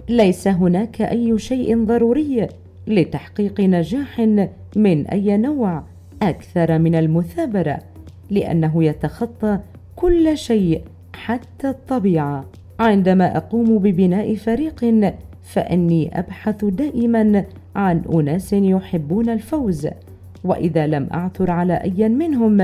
ليس هناك أي شيء ضروري لتحقيق نجاح من أي نوع أكثر من المثابرة، لأنه يتخطى كل شيء حتى الطبيعة. عندما أقوم ببناء فريق فإني أبحث دائما عن أناس يحبون الفوز، وإذا لم أعثر على أي منهم